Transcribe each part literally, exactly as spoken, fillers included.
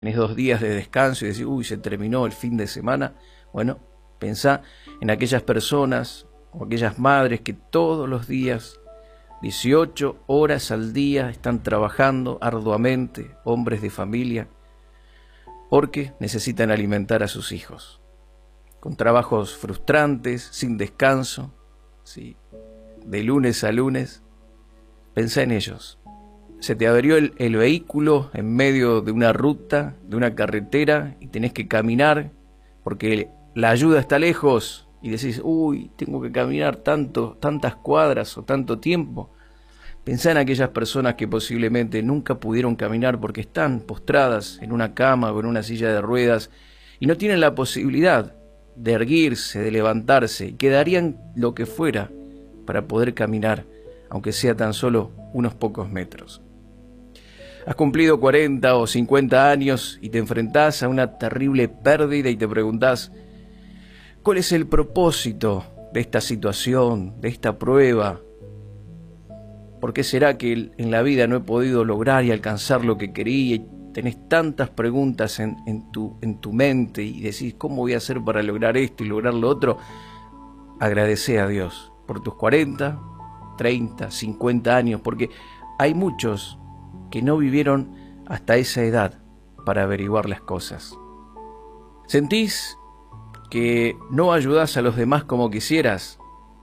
tenés dos días de descanso y decís, uy, se terminó el fin de semana. Bueno, pensá en aquellas personas o aquellas madres que todos los días, dieciocho horas al día, están trabajando arduamente, hombres de familia, porque necesitan alimentar a sus hijos, con trabajos frustrantes, sin descanso, ¿sí?, de lunes a lunes. Pensá en ellos. Se te averió el, el vehículo en medio de una ruta, de una carretera, y tenés que caminar porque la ayuda está lejos, y decís, uy, tengo que caminar tanto, tantas cuadras o tanto tiempo. Pensá en aquellas personas que posiblemente nunca pudieron caminar porque están postradas en una cama o en una silla de ruedas y no tienen la posibilidad de erguirse, de levantarse, y que darían lo que fuera para poder caminar, aunque sea tan solo unos pocos metros. Has cumplido cuarenta o cincuenta años y te enfrentás a una terrible pérdida y te preguntás, ¿cuál es el propósito de esta situación, de esta prueba? ¿Por qué será que en la vida no he podido lograr y alcanzar lo que quería? Y tenés tantas preguntas en, en, tu, en tu mente y decís, ¿cómo voy a hacer para lograr esto y lograr lo otro? Agradecé a Dios por tus cuarenta, treinta, cincuenta años, porque hay muchos que no vivieron hasta esa edad para averiguar las cosas. ¿Sentís que no ayudás a los demás como quisieras?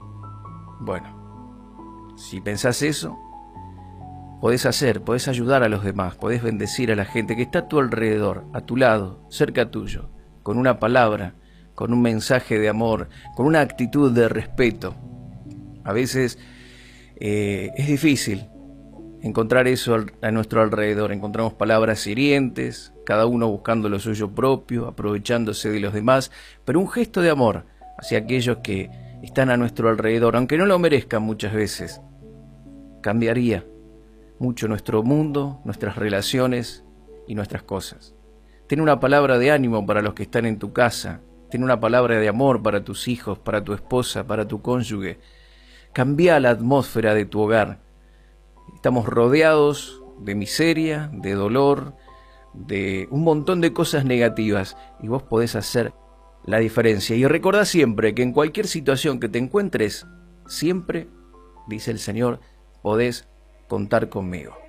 Bueno, si pensás eso, podés hacer, podés ayudar a los demás, podés bendecir a la gente que está a tu alrededor, a tu lado, cerca tuyo, con una palabra, con un mensaje de amor, con una actitud de respeto. A veces eh, es difícil encontrar eso a nuestro alrededor. Encontramos palabras hirientes, cada uno buscando lo suyo propio, aprovechándose de los demás, pero un gesto de amor hacia aquellos que están a nuestro alrededor, aunque no lo merezcan muchas veces, cambiaría mucho nuestro mundo, nuestras relaciones y nuestras cosas. Ten una palabra de ánimo para los que están en tu casa, ten una palabra de amor para tus hijos, para tu esposa, para tu cónyuge. Cambia la atmósfera de tu hogar. Estamos rodeados de miseria, de dolor, de un montón de cosas negativas, y vos podés hacer la diferencia. Y recordá siempre que en cualquier situación que te encuentres, siempre, dice el Señor, podés contar conmigo.